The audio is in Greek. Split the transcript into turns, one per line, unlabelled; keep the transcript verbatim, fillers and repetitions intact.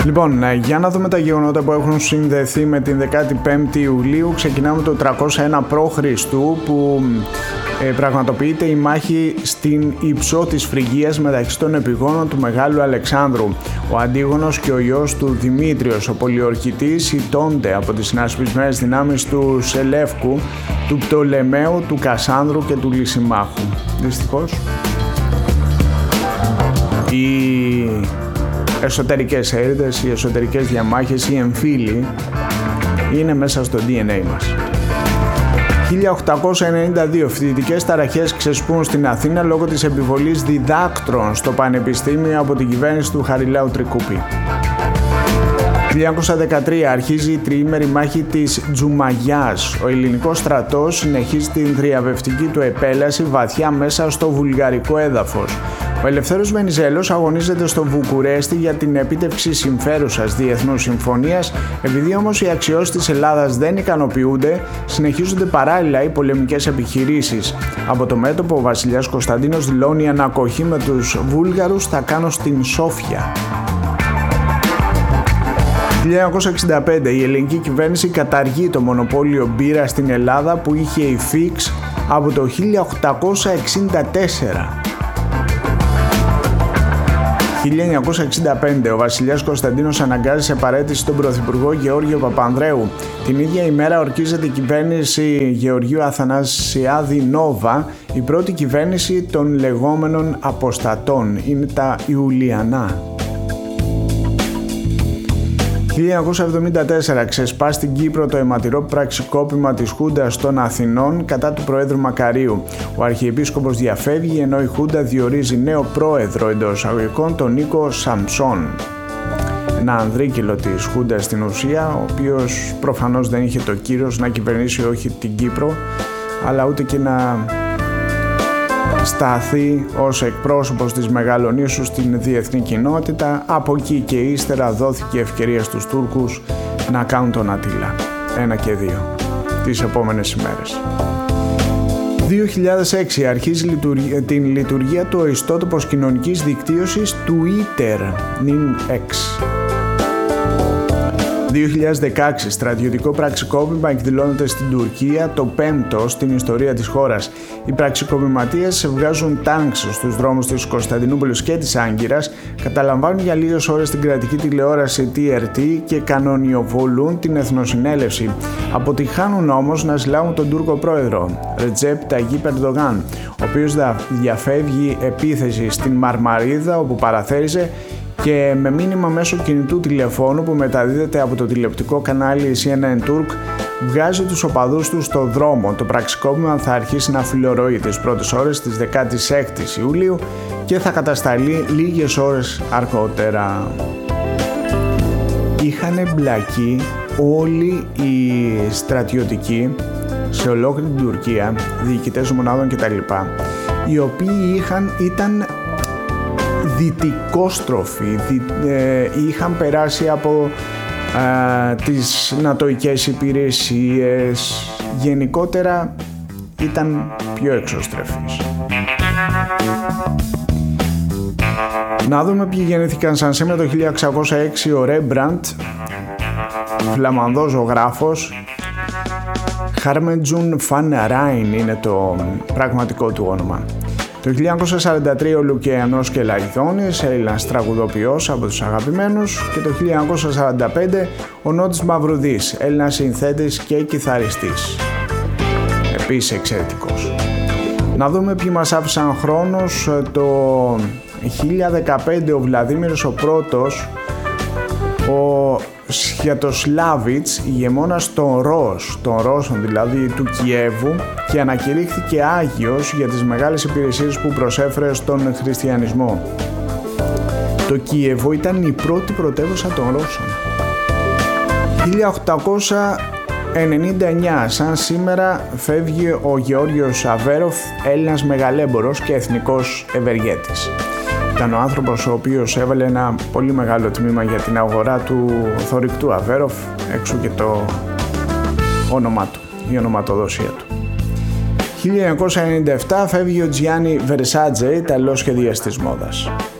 Λοιπόν, για να δούμε τα γεγονότα που έχουν συνδεθεί με την δεκάτη πέμπτη Ιουλίου. Ξεκινάμε το τριακόσια ένα π.Χ. που ε, πραγματοποιείται η μάχη στην Υψώ της Φρυγίας μεταξύ των επιγόνων του Μεγάλου Αλεξάνδρου. Ο Αντίγονος και ο γιος του Δημήτριος, ο Πολιορκητής, ηττώνται από τις συνασπισμένες δυνάμεις του Σελεύκου, του Πτολεμαίου, του Κασάνδρου και του Λυσιμάχου. Δυστυχώς, οι εσωτερικές έρηδες, οι εσωτερικές διαμάχες, οι εμφύλοι είναι μέσα στο ντι εν έι μας. χίλια οκτακόσια ενενήντα δύο φοιτητικές ταραχές ξεσπούν στην Αθήνα λόγω της επιβολής διδάκτρων στο Πανεπιστήμιο από την κυβέρνηση του Χαριλάου Τρικούπη. χίλια εννιακόσια δεκατρία αρχίζει η τριήμερη μάχη της Τζουμαγιάς. Ο ελληνικός στρατός συνεχίζει την θριαβευτική του επέλαση βαθιά μέσα στο βουλγαρικό έδαφος. Ο Ελευθέρος Βενιζέλος αγωνίζεται στο Βουκουρέστι για την επίτευξη συμφέρουσας διεθνούς συμφωνίας. Επειδή όμως οι αξιώσεις της Ελλάδας δεν ικανοποιούνται, συνεχίζονται παράλληλα οι πολεμικές επιχειρήσεις. Από το μέτωπο ο βασιλιάς Κωνσταντίνος δηλώνει ανακοχή με τους Βούλγαρους θα κάνω στην Σόφια. χίλια εννιακόσια εξήντα πέντε η ελληνική κυβέρνηση καταργεί το μονοπόλιο μπύρα στην Ελλάδα που είχε η Φίξ από το χίλια οκτακόσια εξήντα τέσσερα. χίλια εννιακόσια εξήντα πέντε ο βασιλιάς Κωνσταντίνος αναγκάζει σε παραίτηση τον πρωθυπουργό Γεώργιο Παπανδρέου. Την ίδια ημέρα ορκίζεται η κυβέρνηση Γεωργίου Αθανασιάδη Νόβα, η πρώτη κυβέρνηση των λεγόμενων αποστατών. Είναι τα Ιουλιανά. χίλια εννιακόσια εβδομήντα τέσσερα ξεσπά στην Κύπρο το αιματηρό πραξικόπημα της Χούντας των Αθηνών κατά του Προέδρου Μακαρίου. Ο Αρχιεπίσκοπος διαφεύγει ενώ η Χούντα διορίζει νέο πρόεδρο εντός εισαγωγικών τον Νίκο Σαμψόν. Ένα ανδρίκυλο της Χούντας στην ουσία, ο οποίος προφανώς δεν είχε το κύρος να κυβερνήσει όχι την Κύπρο, αλλά ούτε και να σταθεί ως εκπρόσωπος της Μεγαλονήσου στην διεθνή κοινότητα. Από εκεί και ύστερα δόθηκε ευκαιρία στους Τούρκους να κάνουν τον Αττήλα. Ένα και δύο τις επόμενες ημέρες. δύο χιλιάδες έξι αρχίζει λειτουργία, την λειτουργία του ιστότοπος κοινωνικής δικτύωσης Twitter, νυν X. δύο χιλιάδες δεκαέξι στρατιωτικό πραξικόπημα εκδηλώνεται στην Τουρκία, το πέμπτο στην ιστορία της χώρας. Οι πραξικοπηματίες βγάζουν τάγκς στους δρόμους της Κωνσταντινούπολης και της Άγκυρας, καταλαμβάνουν για λίγες ώρες την κρατική τηλεόραση τι αρ τι και κανονιοβολούν την Εθνοσυνέλευση. Αποτυχάνουν όμως να συλλάβουν τον Τούρκο πρόεδρο Ρετζέπ Ταγίπ Ερντογάν, ο οποίος διαφεύγει επίθεση στην Μαρμαρίδα όπου παραθέριζε και με μήνυμα μέσω κινητού τηλεφώνου που μεταδίδεται από το τηλεοπτικό κανάλι σι εν εν Turk βγάζει τους οπαδούς του στο δρόμο. Το πραξικόπημα θα αρχίσει να φιλορροεί τις πρώτες ώρες της δεκάτης έκτης Ιουλίου και θα κατασταλεί λίγες ώρες αργότερα. Είχαν εμπλακεί όλοι οι στρατιωτικοί σε ολόκληρη την Τουρκία, διοικητές μονάδων κτλ, οι οποίοι είχαν, ήταν δυτικόστροφοι, δι, ε, είχαν περάσει από ε, τις νατοικές υπηρεσίες, γενικότερα ήταν πιο εξωστρεφείς. Να δούμε ποιοι γεννήθηκαν σαν σήμερα. Το χίλια εξακόσια έξι ο Ρέμπραντ, φλαμανδός ζωγράφος. Χάρμεντζουν Φαν Ράιν είναι το πραγματικό του όνομα. Το χίλια εννιακόσια σαράντα τρία ο Λουκιανός Κελαϊδόνης, Έλληνας τραγουδοποιός από τους αγαπημένους, και το χίλια εννιακόσια σαράντα πέντε ο Νότης Μαυρουδής, Έλληνας συνθέτης και κιθαριστής, επίσης εξαιρετικός. Να δούμε ποιοι μας άφησαν χρόνος. Το χίλια δεκαπέντε ο Βλαδίμηρος ο πρώτος, ο Σιατοσλάβιτς, ηγεμόνας των Ρώσ, των Ρώσων δηλαδή του Κιέβου, και ανακηρύχθηκε Άγιος για τις μεγάλες υπηρεσίες που προσέφερε στον χριστιανισμό. Το Κιέβο ήταν η πρώτη πρωτεύουσα των Ρώσων. χίλια οκτακόσια ενενήντα εννιά σαν σήμερα φεύγει ο Γεώργιος Αβέροφ, Έλληνας μεγαλέμπορος και εθνικός ευεργέτης. Ήταν ο άνθρωπος ο οποίος έβαλε ένα πολύ μεγάλο τμήμα για την αγορά του θωρηκτού Αβέροφ, έξω και το όνομά του, η ονοματοδοσία του. χίλια εννιακόσια ενενήντα επτά φεύγει ο Τζιάννι Βερσάτζε, Ιταλός σχεδιαστής μόδας.